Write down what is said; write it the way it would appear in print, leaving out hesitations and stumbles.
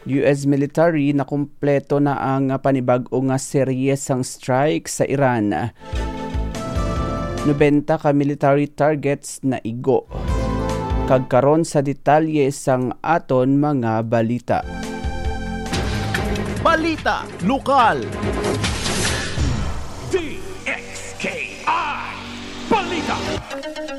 US military na kumpleto na ang panibag-o nga serye sang strike sa Iran. 90 ka military targets na igo. Kagkaron sa detalye sang aton mga balita. Balita Lokal. DXKI Balita.